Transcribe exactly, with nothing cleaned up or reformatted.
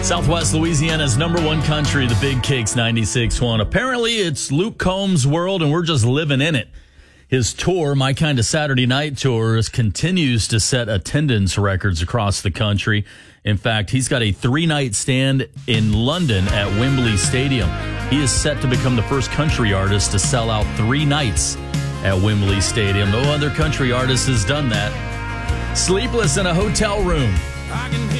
Southwest Louisiana's number one country, the Big Cakes ninety-six point one. Apparently, it's Luke Combs' world, and we're just living in it. His tour, My Kind of Saturday Night Tour, continues to set attendance records across the country. In fact, he's got a three-night stand in London at Wembley Stadium. He is set to become the first country artist to sell out three nights at Wembley Stadium. No other country artist has done that. Sleepless in a hotel room.